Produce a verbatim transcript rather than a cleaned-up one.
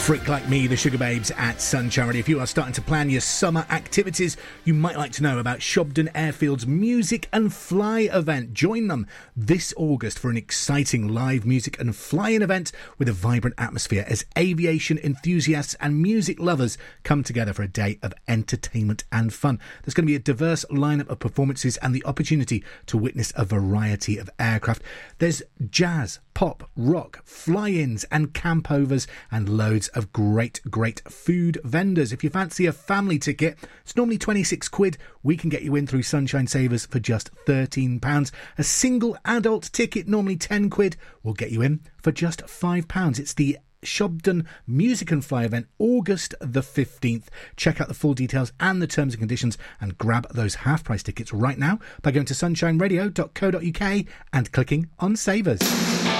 Frick Like Me, the Sugar Babes at Sunshine Radio. If you are starting to plan your summer activities, you might like to know about Shobden Airfield's Music and Fly event. Join them this August for an exciting live music and flying event with a vibrant atmosphere as aviation enthusiasts and music lovers come together for a day of entertainment and fun. There's going to be a diverse lineup of performances and the opportunity to witness a variety of aircraft. There's jazz, pop, rock, fly-ins and campovers and loads of great, great food vendors. If you fancy a family ticket, it's normally twenty-six quid. We can get you in through Sunshine Savers for just thirteen pounds. A single adult ticket, normally ten quid, will get you in for just five pounds. It's the Shobden Music and Fly event, August the fifteenth. Check out the full details and the terms and conditions and grab those half-price tickets right now by going to sunshine radio dot co dot uk and clicking on Savers.